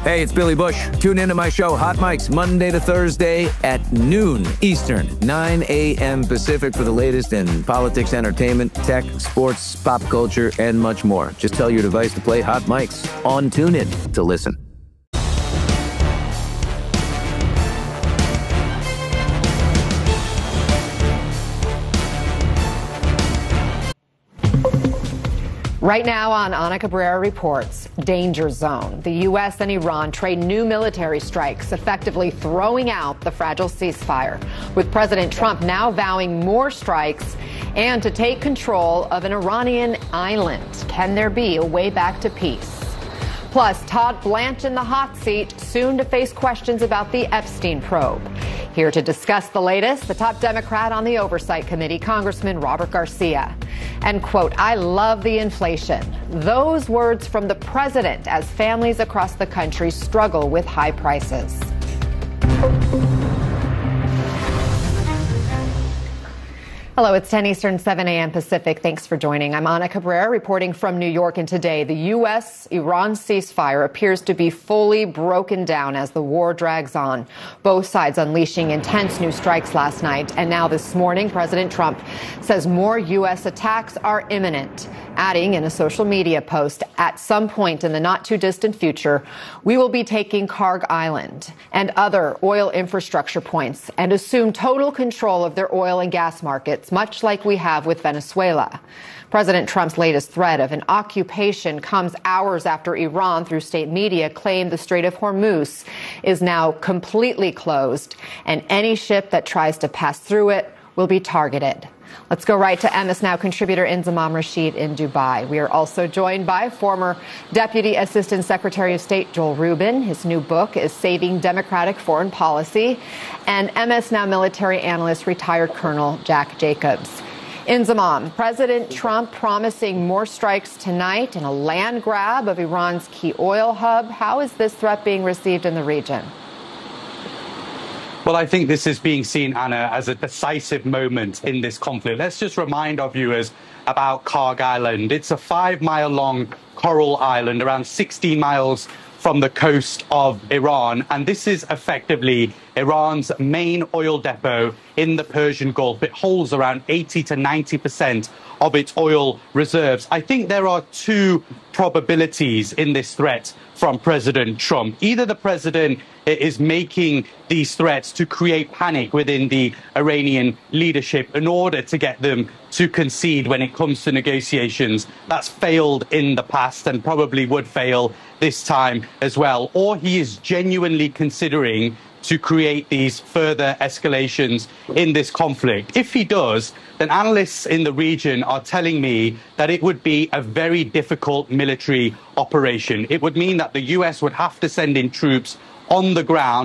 Hey, it's Billy Bush. Tune into my show, Hot Mics, Monday to Thursday at noon Eastern, 9 a.m. Pacific for the latest in politics, entertainment, tech, sports, pop culture, and much more. Just tell your device to play Hot Mics on TuneIn to listen. Right now on Ana Cabrera Reports, danger zone. The U.S. and Iran trade new military strikes, effectively throwing out the fragile ceasefire, with President Trump now vowing more strikes and to take control of an Iranian island. Can there be a way back to peace? Plus, Todd Blanche in the hot seat, soon to face questions about the Epstein probe. Here to discuss the latest, the top Democrat on the Oversight Committee, Congressman Robert Garcia. And, quote, I love the inflation. Those words from the president as families across the country struggle with high prices. Hello, it's 10 Eastern, 7 a.m. Pacific. Thanks for joining. I'm Ana Cabrera reporting from New York, and today the U.S.-Iran ceasefire appears to be fully broken down as the war drags on. Both sides unleashing intense new strikes last night, and now this morning President Trump says more U.S. attacks are imminent, adding in a social media post, at some point in the not-too-distant future, we will be taking Kharg Island and other oil infrastructure points and assume total control of their oil and gas markets, much like we have with Venezuela. President Trump's latest threat of an occupation comes hours after Iran, through state media, claimed the Strait of Hormuz is now completely closed, and any ship that tries to pass through it will be targeted. Let's go right to MS Now contributor Inzamam Rashid in Dubai. We are also joined by former Deputy Assistant Secretary of State Joel Rubin. His new book is Saving Democratic Foreign Policy. And MS Now military analyst, retired Colonel Jack Jacobs. Inzamam, President Trump promising more strikes tonight and a land grab of Iran's key oil hub. How is this threat being received in the region? Well, I think this is being seen, Anna, as a decisive moment in this conflict. Let's just remind our viewers about Kharg Island. It's a 5-mile-long coral island, around 16 miles from the coast of Iran. And this is effectively Iran's main oil depot in the Persian Gulf. It holds around 80 to 90% of its oil reserves. I think there are two probabilities in this threat from President Trump. Either the president is making these threats to create panic within the Iranian leadership in order to get them to concede when it comes to negotiations. That's failed in the past and probably would fail this time as well. Or he is genuinely considering to create these further escalations in this conflict. If he does, then analysts in the region are telling me that it would be a very difficult military operation. It would mean that the US would have to send in troops on the ground